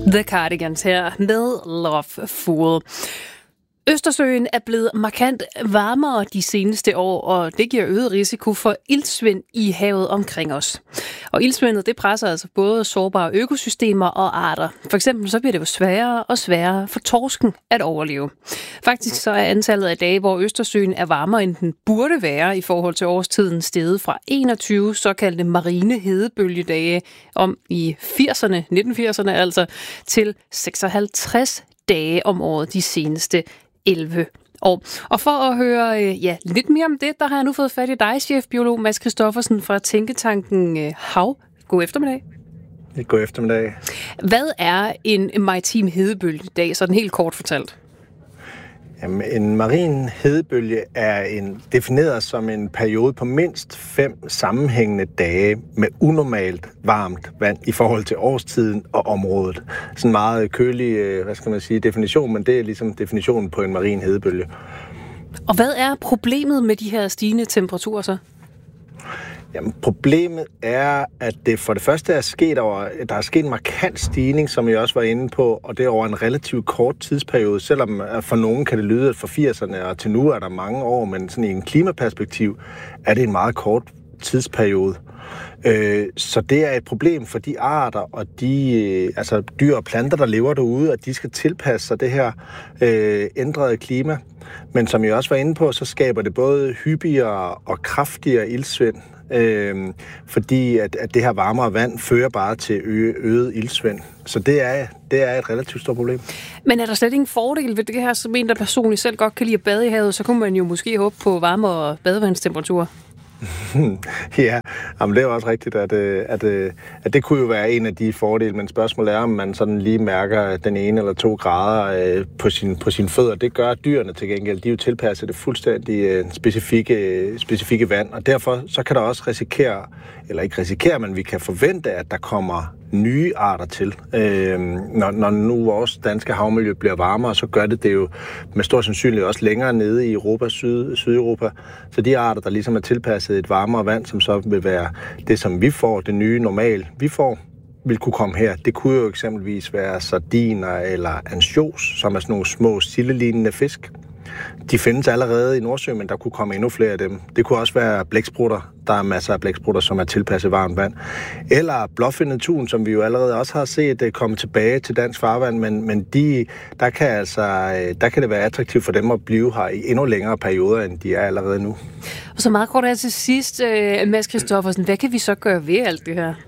The Cardigans her med Love Fool. Østersøen er blevet markant varmere de seneste år, og det giver øget risiko for iltsvind i havet omkring os. Og iltsvindet, det presser altså både sårbare økosystemer og arter. For eksempel så bliver det jo sværere og sværere for torsken at overleve. Faktisk så er antallet af dage, hvor Østersøen er varmere, end den burde være i forhold til årstiden, steget fra 21 såkaldte marine hedebølgedage om i 1980'erne altså, til 56 dage om året de seneste 11 år. Og for at høre lidt mere om det, der har jeg nu fået fat i dig, chefbiolog Mads Christoffersen fra tænketanken Hav. God eftermiddag. God eftermiddag. Hvad er en maritim hedebølgedag, sådan helt kort fortalt? Jamen, en marin hedebølge er defineret som en periode på mindst 5 sammenhængende dage med unormalt varmt vand i forhold til årstiden og området. Sådan en meget kølig, definition, men det er ligesom definitionen på en marin hedebølge. Og hvad er problemet med de her stigende temperaturer så? Jamen, problemet er, at det for det første der er sket en markant stigning, som jeg også var inde på, og det er over en relativt kort tidsperiode, selvom for nogen kan det lyde, at fra 80'erne og til nu er der mange år, men sådan i en klimaperspektiv er det en meget kort tidsperiode. Så det er et problem for de arter og de dyr og planter, der lever derude, at de skal tilpasse sig det her ændrede klima. Men som jeg også var inde på, så skaber det både hyppigere og kraftigere iltsvind, fordi at det her varmere vand fører bare til øget iltsvind. Så det er et relativt stort problem. Men er der slet ingen fordel ved det her, som en, der personligt selv godt kan lide at bade i havet, så kunne man jo måske håbe på varmere badevandstemperaturer? Ja, men det er også rigtigt, at det kunne jo være en af de fordele, men spørgsmålet er, om man sådan lige mærker den 1 eller 2 grader på sine fødder. Det gør dyrene til gengæld. De er jo tilpasset det fuldstændig specifikke vand, og derfor så kan der også men vi kan forvente, at der kommer nye arter til. Når nu vores danske havmiljø bliver varmere, så gør det jo med stor sandsynlighed også længere nede i Europa, Sydeuropa. Så de arter, der ligesom er tilpasset et varmere vand, som så vil være det, som vi får, det nye normal, vi får, vil kunne komme her. Det kunne jo eksempelvis være sardiner eller ansjos, som er sådan nogle små sildelignende fisk. De findes allerede i Nordsøen, men der kunne komme endnu flere af dem. Det kunne også være blæksprutter. Der er masser af blæksprutter, som er tilpasset varmt vand. Eller blåfindet tun, som vi jo allerede også har set komme tilbage til dansk farvand, men der kan det være attraktivt for dem at blive her i endnu længere perioder, end de er allerede nu. Og så meget kort her til sidst, Mads Christoffersen, hvad kan vi så gøre ved alt det her?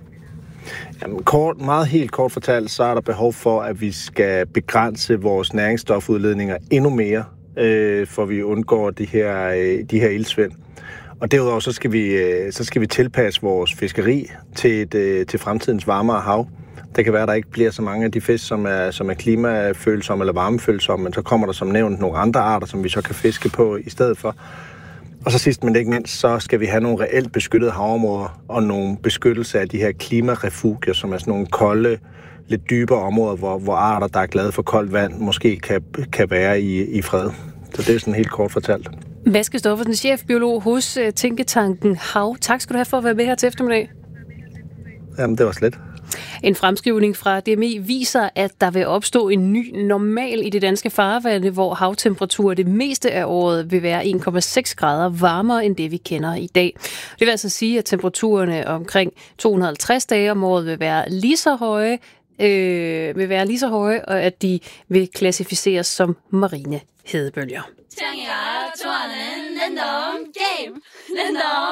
Jamen, helt kort fortalt, så er der behov for, at vi skal begrænse vores næringsstofudledninger endnu mere, for vi undgår de her iltsvind. Og derudover så skal vi tilpasse vores fiskeri til fremtidens varmere hav. Det kan være, at der ikke bliver så mange af de fisk, som er klimafølsomme eller varmefølsomme, men så kommer der som nævnt nogle andre arter, som vi så kan fiske på i stedet for. Og så sidst, men ikke mindst, så skal vi have nogle reelt beskyttede havområder og nogle beskyttelse af de her klimarefugier, som er sådan nogle kolde, lidt dybere områder, hvor arter, der er glade for koldt vand, måske kan være i fred. Så det er sådan helt kort fortalt. Mads Christoffersen, chefbiolog hos tænketanken Hav. Tak skal du have for at være med her til eftermiddag. Jamen, det var slet. En fremskrivning fra DMI viser, at der vil opstå en ny normal i det danske farvande, hvor havtemperaturen det meste af året vil være 1,6 grader varmere end det, vi kender i dag. Det vil altså sige, at temperaturerne omkring 250 dage om året vil være lige så høje, og at de vil klassificeres som marine hedebølger.